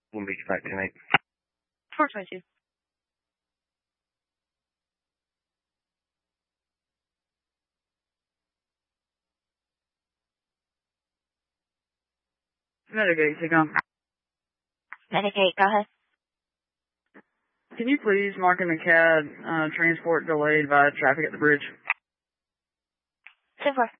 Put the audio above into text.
We'll meet you back tonight. 422. Medicaid, take on. Medicaid, go ahead. Can you please mark in the CAD transport delayed by traffic at the bridge? 10-4.